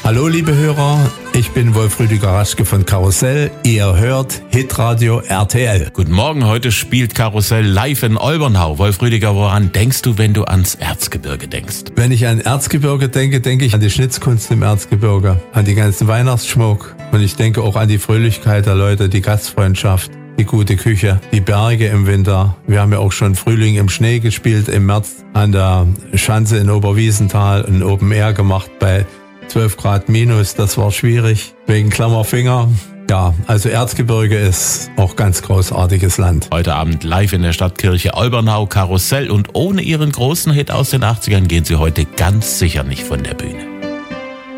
Hallo liebe Hörer, ich bin Wolf-Rüdiger Raschke von Karussell. Ihr hört Hitradio RTL. Guten Morgen, heute spielt Karussell live in Olbernhau. Wolf-Rüdiger, woran denkst du, wenn du ans Erzgebirge denkst? Wenn ich an Erzgebirge denke, denke ich an die Schnitzkunst im Erzgebirge, an die ganzen Weihnachtsschmuck und ich denke auch an die Fröhlichkeit der Leute, die Gastfreundschaft, die gute Küche, die Berge im Winter. Wir haben ja auch schon Frühling im Schnee gespielt, im März an der Schanze in Oberwiesenthal, ein Open Air gemacht bei 12 Grad minus, das war schwierig, wegen Klammerfinger. Ja, also Erzgebirge ist auch ganz großartiges Land. Heute Abend live in der Stadtkirche Olbernhau, Karussell, und ohne ihren großen Hit aus den 80ern gehen sie heute ganz sicher nicht von der Bühne.